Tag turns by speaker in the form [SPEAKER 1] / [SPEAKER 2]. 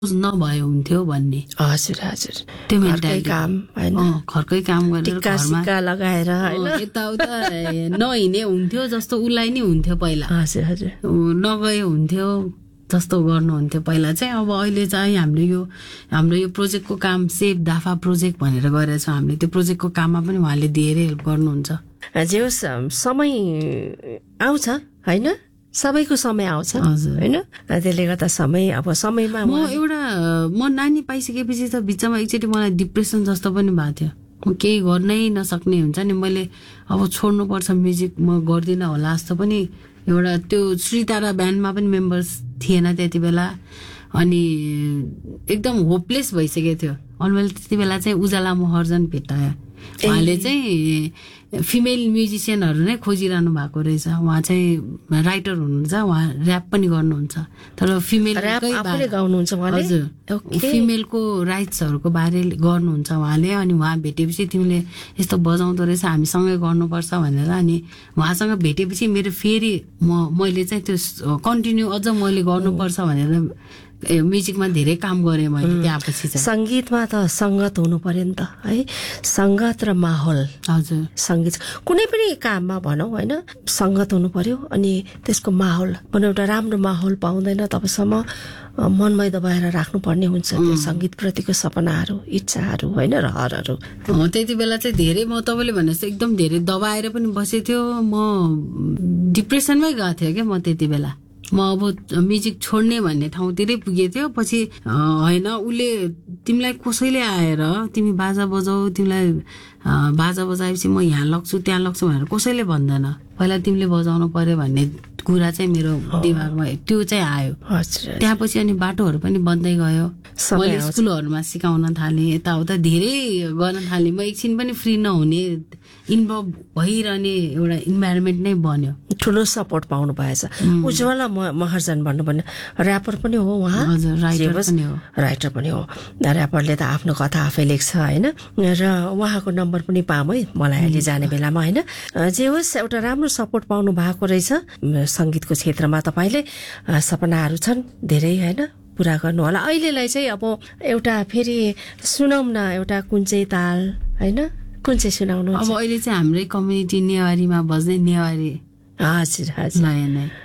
[SPEAKER 1] नभए हुन्थ्यो भन्ने
[SPEAKER 2] हजुर हजुर
[SPEAKER 1] त्यो
[SPEAKER 2] घरकै
[SPEAKER 1] मेन्टालिटी
[SPEAKER 2] काम हैन
[SPEAKER 1] घरकै काम गरेर
[SPEAKER 2] टिक्का
[SPEAKER 1] घरमा
[SPEAKER 2] सिक्का लगाएर हैन
[SPEAKER 1] यताउता नहिने हुन्थ्यो जस्तो उसलाई नि हुन्थ्यो पहिला
[SPEAKER 2] हजुर हजुर
[SPEAKER 1] नगए हुन्थ्यो जस्तो गर्नुहुन्थ्यो पहिला चाहिँ अब अहिले चाहिँ हाम्रो यो प्रोजेक्टको काम सेभ दाफा प्रोजेक्ट भनेर गरेर छौँ हामीले त्यो प्रोजेक्टको काममा पनि उहाँले धेरै हेल्प गर्नुहुन्छ
[SPEAKER 2] जे होस् समय आउँछ हैन सबैको समय आउँछ हैन त्यसले गर्दा समय अब समयमा
[SPEAKER 1] म नानी पाइसकेपछि त बिचमा एकचोटि मलाई डिप्रेसन जस्तो पनि भएको थियो म केही गर्नै नसक्ने हुन्छ नि मैले अब छोड्नुपर्छ म्युजिक म गर्दिनँ होला जस्तो पनि एउटा त्यो श्रीतारा ब्यान्डमा पनि मेम्बर्स थिएन त्यति बेला अनि एकदम होपलेस भइसकेको थियो अनि मैले त्यति बेला चाहिँ उजाला महर्जन भेटाएँ उहाँले चाहिँ फिमेल म्युजिसियनहरू नै खोजिरहनु भएको रहेछ उहाँ चाहिँ राइटर हुनुहुन्छ उहाँ ऱ्याप पनि गर्नुहुन्छ तर फिमेल
[SPEAKER 2] गाउनुहुन्छ
[SPEAKER 1] हजुर फिमेलको राइट्सहरूको बारे गर्नुहुन्छ उहाँले अनि उहाँ भेटेपछि तिमीले यस्तो बजाउँदो रहेछ हामीसँगै गर्नुपर्छ भनेर अनि उहाँसँग भेटेपछि मेरो फेरि मैले चाहिँ त्यो कन्टिन्यू अझ मैले गर्नुपर्छ भनेर म्युजिकमा धेरै काम गरेँ मैले त्यहाँपछि चाहिँ
[SPEAKER 2] संगीतमा त संगत हुनु पर्यो नि त है संगत र माहौल
[SPEAKER 1] हजुर
[SPEAKER 2] संगीत कुनै पनि काममा भनौँ हैन संगत हुनु पर्यो अनि त्यसको माहौल एउटा राम्रो माहौल पाउँदैन तबसम्म मनमै दबाएर राख्नुपर्ने हुन्छ त्यो संगीत प्रतिको सपनाहरू इच्छाहरू हैन रहरहरू
[SPEAKER 1] त्यति बेला चाहिँ धेरै म तपाईँले भने जस्तो एकदम धेरै दबाएर पनि बसेको थियो म डिप्रेसनमै गएको थिएँ क्या म त्यति बेला म अब म्युजिक छोड्ने भन्ने ठाउँतिरै पुगेको थियो पछि होइन उसले तिमीलाई कसैले आएर तिमी बाजा बजाऊ तिमीलाई बाजा बजाएपछि म यहाँ लग्छु त्यहाँ लग्छु भनेर कसैले भन्दैन पहिला तिमीले बजाउनु पर्यो भन्ने कुरा चाहिँ मेरो दिमागमा त्यो चाहिँ आयो त्यहाँपछि अनि बाटोहरू पनि बन्दै गयो मैले स्कुलहरूमा सिकाउन थालेँ यताउता धेरै गर्न थालेँ म एकछिन पनि फ्री नहुने इन्भल्भ भइरहने एउटा इन्भाइरोमेन्ट नै बन्यो
[SPEAKER 2] ठुलो सपोर्ट पाउनु भएछ उज्वला महर्जन भन्नुपर्ने ऱ्यापर पनि हो उहाँ राइटर पनि हो ऱ्यापरले त आफ्नो कथा आफै लेख्छ होइन र उहाँको नम्बर पनि पाऊँ है मलाई अहिले जाने बेलामा होइन जे होस् एउटा राम्रो सपोर्ट पाउनु भएको रहेछ संगीतको क्षेत्रमा तपाईँले सपनाहरू छन् धेरै होइन पुरा गर्नु होला अहिलेलाई चाहिँ अब एउटा फेरि सुनौँ न एउटा कुन चाहिँ ताल होइन कुन चाहिँ सुनाउनु
[SPEAKER 1] अब अहिले चाहिँ हाम्रै कम्युनिटी नेवारीमा बज्ने नेवारी
[SPEAKER 2] हजुर हजुर
[SPEAKER 1] नयाँ